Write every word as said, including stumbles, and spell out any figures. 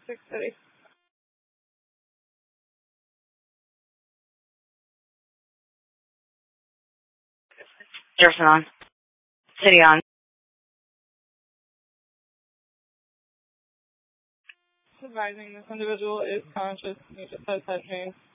six City. Jefferson on. City on. Advising this individual is conscious. He just has head pain.